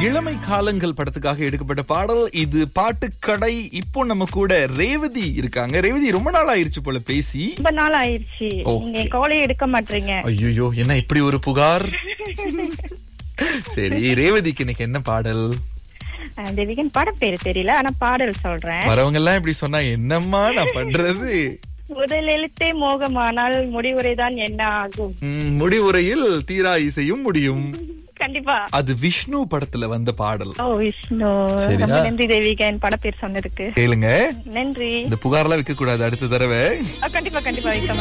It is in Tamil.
இளமை காலங்கள் படத்துக்காக எடுக்கப்பட்ட பாடல் இது. பாட்டுக்கடை. இப்போ நம்ம கூட ரேவதி இருக்காங்க. ரேவதி, ரொம்ப நாள் ஆயிருச்சு போல பேசி. ரொம்ப நாள் ஆயிருச்சு. நீங்க காலே எடுக்க மாட்டீங்க. ஐயோ, என்ன இப்படி ஒரு புகார்? சரி, ரேவதிக்கு இன்னைக்கு என்ன பாடல்? தேவிகன் படம் பேரு தெரியல, ஆனா பாடல் சொல்றேன். வரவங்க எல்லாம் இப்படி சொன்னா என்னம்மா நான் பண்றது? முதல் எழுத்தே மோகமானால் முடிவுரைதான் என்ன ஆகும்? முடிவுரையில் தீரா இசையும் முடியும். கண்டிப்பா. அது விஷ்ணு படத்துல வந்த பாடல். ஓ, விஷ்ணு. ரொம்ப நன்றி தேவிகன் பட பேர் சொன்னதுக்கு. கேளுங்க. நன்றி. இந்த புகார்லாம் வைக்க கூடாது அடுத்த தடவை. கண்டிப்பா வைக்க